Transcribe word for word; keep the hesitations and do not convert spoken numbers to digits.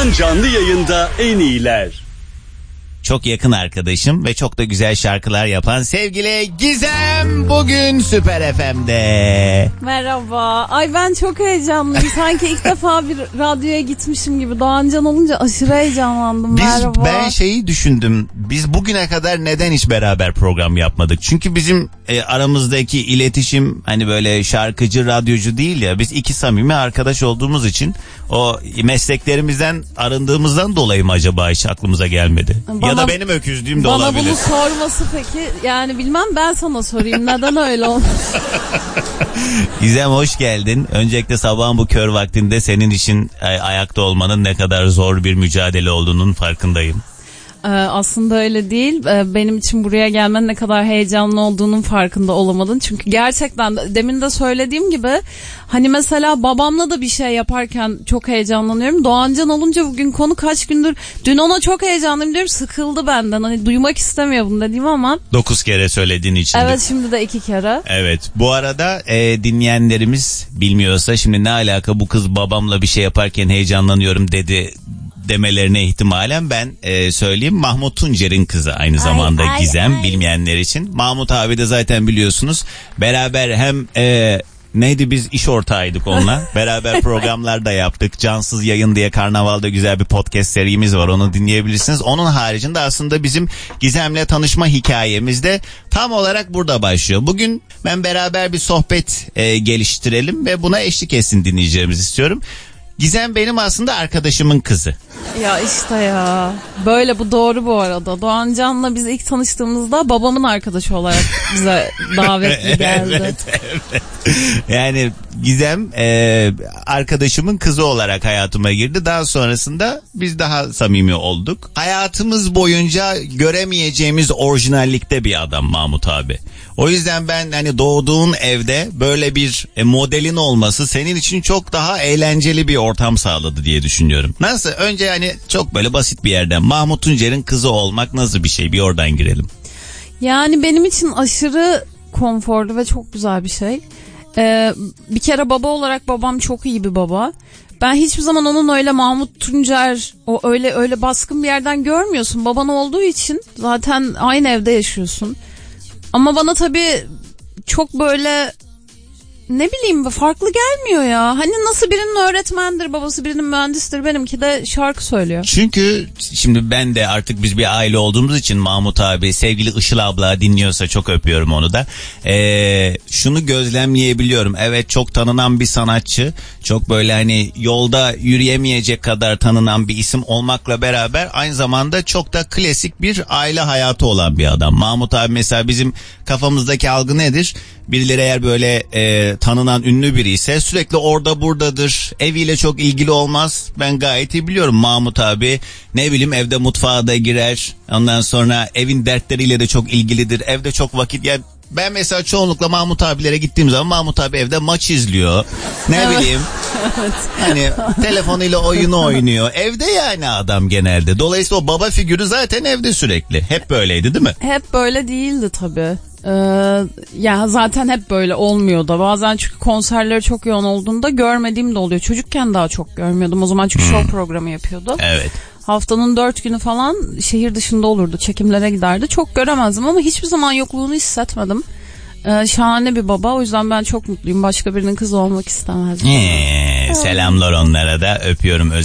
Doğan canlı yayında en iyiler. Çok yakın arkadaşım ve çok da güzel şarkılar yapan sevgili Gizem bugün Süper F M'de. Merhaba. Ay ben çok heyecanlıyım. Sanki ilk defa bir radyoya gitmişim gibi. Doğancan olunca aşırı heyecanlandım. Biz, Merhaba. Ben şeyi düşündüm. Biz bugüne kadar neden hiç beraber program yapmadık? Çünkü bizim e, aramızdaki iletişim hani böyle şarkıcı, radyocu değil ya. Biz iki samimi arkadaş olduğumuz için o mesleklerimizden arındığımızdan dolayı mı acaba hiç aklımıza gelmedi? Bana, ya da benim öküzlüğüm de bana olabilir. Bana bunu sorması peki yani bilmem, ben sana sorayım. Neden öyle olmuş? Gizem hoş geldin. Öncelikle sabahın bu kör vaktinde senin için ayakta olmanın ne kadar zor bir mücadele olduğunun farkındayım. Ee, aslında öyle değil. Ee, benim için buraya gelmenin ne kadar heyecanlı olduğunun farkında olamadın. Çünkü gerçekten demin de söylediğim gibi hani mesela babamla da bir şey yaparken çok heyecanlanıyorum. Doğancan olunca bugün konu kaç gündür dün ona çok heyecanlıyım diyorum, sıkıldı benden. Hani duymak istemiyor bunu dediğim ama. Dokuz kere söylediğin için. Evet, şimdi de iki kere. Evet, bu arada e, dinleyenlerimiz bilmiyorsa şimdi ne alaka bu kız babamla bir şey yaparken heyecanlanıyorum dedi demelerine ihtimalen ben e, söyleyeyim. Mahmut Tuncer'in kızı aynı zamanda ay, Gizem ay. Bilmeyenler için. Mahmut abi de zaten biliyorsunuz beraber hem e, neydi biz iş ortağıydık onunla. Beraber programlar da yaptık. Cansız Yayın diye Karnaval'da güzel bir podcast serimiz var, onu dinleyebilirsiniz. Onun haricinde aslında bizim Gizem'le tanışma hikayemiz de tam olarak burada başlıyor. Bugün ben beraber bir sohbet e, geliştirelim ve buna eşlik etsin dinleyeceğimiz istiyorum. Gizem benim aslında arkadaşımın kızı. Ya işte ya. Böyle, bu doğru bu arada. Doğancan'la biz ilk tanıştığımızda babamın arkadaşı olarak bize davetli geldi. Evet, evet. Yani Gizem e, arkadaşımın kızı olarak hayatıma girdi. Daha sonrasında biz daha samimi olduk. Hayatımız boyunca göremeyeceğimiz orijinallikte bir adam Mahmut abi. O yüzden ben hani doğduğun evde böyle bir e, modelin olması senin için çok daha eğlenceli bir ortam sağladı diye düşünüyorum. Nasıl? Önce hani çok böyle basit bir yerden Mahmut Tuncer'in kızı olmak nasıl bir şey? Bir oradan girelim. Yani benim için aşırı konforlu ve çok güzel bir şey. Ee, bir kere baba olarak babam çok iyi bir baba. Ben hiçbir zaman onun öyle Mahmut Tuncer, o öyle öyle baskın bir yerden görmüyorsun. Baban olduğu için zaten aynı evde yaşıyorsun. Ama bana tabii çok böyle ne bileyim farklı gelmiyor ya. Hani nasıl birinin öğretmendir, babası birinin mühendistir, benimki de şarkı söylüyor. Çünkü şimdi ben de artık biz bir aile olduğumuz için Mahmut abi, sevgili Işıl abla dinliyorsa çok öpüyorum onu da. Ee, şunu gözlemleyebiliyorum. Evet, çok tanınan bir sanatçı. Çok böyle hani yolda yürüyemeyecek kadar tanınan bir isim olmakla beraber aynı zamanda çok da klasik bir aile hayatı olan bir adam. Mahmut abi mesela bizim kafamızdaki algı nedir? Birileri eğer böyle e, tanınan ünlü biri ise sürekli orada buradadır. Eviyle çok ilgili olmaz. Ben gayet iyi biliyorum Mahmut abi. Ne bileyim evde mutfağa da girer. Ondan sonra evin dertleriyle de çok ilgilidir. Evde çok vakit... Yani ben mesela çoğunlukla Mahmut abilere gittiğim zaman Mahmut abi evde maç izliyor. Ne evet. bileyim. Evet. Hani telefonuyla oyunu oynuyor. Evde yani adam genelde. Dolayısıyla o baba figürü zaten evde sürekli. Hep böyleydi değil mi? Hep böyle değildi tabii. Ee, ya zaten hep böyle olmuyor da bazen, çünkü konserleri çok yoğun olduğunda görmediğim de oluyor. Çocukken daha çok görmüyordum o zaman, çünkü hmm. show programı yapıyordu. Evet. Haftanın dört günü falan şehir dışında olurdu, çekimlere giderdi, çok göremezdim ama hiçbir zaman yokluğunu hissetmedim. Ee, şahane bir baba, o yüzden ben çok mutluyum, başka birinin kızı olmak istemezdim. Ee, selamlar onlara da öpüyorum.